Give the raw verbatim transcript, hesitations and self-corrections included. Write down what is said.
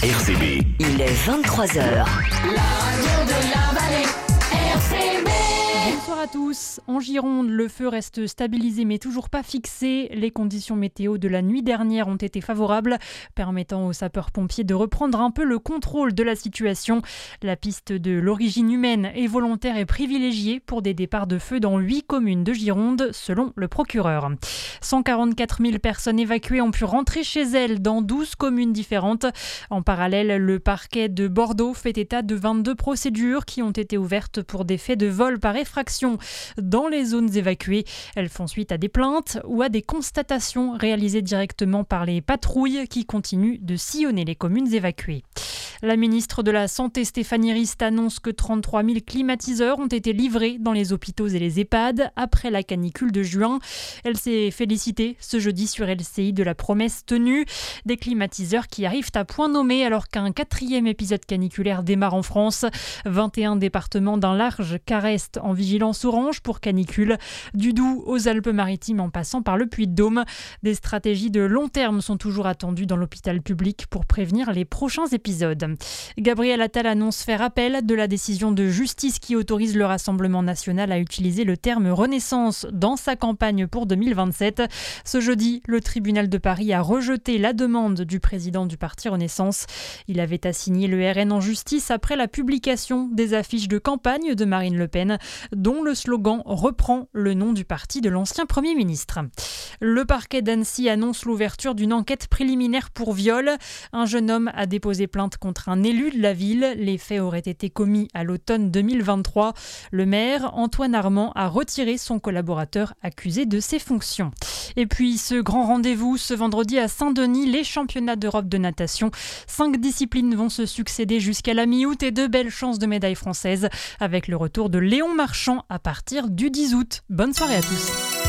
R C B. Il est vingt-trois heures. La radio de la vallée, R C B. Bonsoir à tous. En Gironde, le feu reste stabilisé mais toujours pas fixé. Les conditions météo de la nuit dernière ont été favorables, permettant aux sapeurs-pompiers de reprendre un peu le contrôle de la situation. La piste de l'origine humaine et volontaire est privilégiée pour des départs de feu dans huit communes de Gironde, selon le procureur. cent quarante-quatre mille personnes évacuées ont pu rentrer chez elles dans douze communes différentes. En parallèle, le parquet de Bordeaux fait état de vingt-deux procédures qui ont été ouvertes pour des faits de vol par effraction dans les zones évacuées. Elles font suite à des plaintes ou à des constatations réalisées directement par les patrouilles qui continuent de sillonner les communes évacuées. La ministre de la Santé, Stéphanie Rist, annonce que trente-trois mille climatiseurs ont été livrés dans les hôpitaux et les EHPAD après la canicule de juin. Elle s'est félicitée ce jeudi sur L C I de la promesse tenue. Des climatiseurs qui arrivent à point nommé alors qu'un quatrième épisode caniculaire démarre en France. vingt et un départements d'un large caressent en vigilance orange pour canicule, du Doubs aux Alpes-Maritimes en passant par le Puy-de-Dôme. Des stratégies de long terme sont toujours attendues dans l'hôpital public pour prévenir les prochains épisodes. Gabriel Attal annonce faire appel de la décision de justice qui autorise le Rassemblement national à utiliser le terme Renaissance dans sa campagne pour deux mille vingt-sept. Ce jeudi, le tribunal de Paris a rejeté la demande du président du parti Renaissance. Il avait assigné le R N en justice après la publication des affiches de campagne de Marine Le Pen, dont le slogan reprend le nom du parti de l'ancien Premier ministre. Le parquet d'Annecy annonce l'ouverture d'une enquête préliminaire pour viol. Un jeune homme a déposé plainte contre un élu de la ville. Les faits auraient été commis à l'automne deux mille vingt-trois. Le maire, Antoine Armand, a retiré son collaborateur accusé de ses fonctions. Et puis ce grand rendez-vous ce vendredi à Saint-Denis, les championnats d'Europe de natation. Cinq disciplines vont se succéder jusqu'à la mi-août et de belles chances de médailles françaises avec le retour de Léon Marchand à partir du dix août. Bonne soirée à tous.